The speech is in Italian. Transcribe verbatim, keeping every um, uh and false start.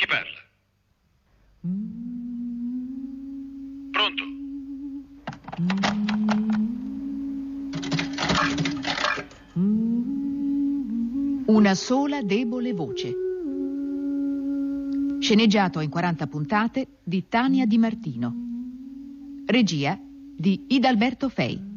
parla? Pronto? Una sola debole voce. Sceneggiato in quaranta puntate di Tania Di Martino. Regia di Idalberto Fei.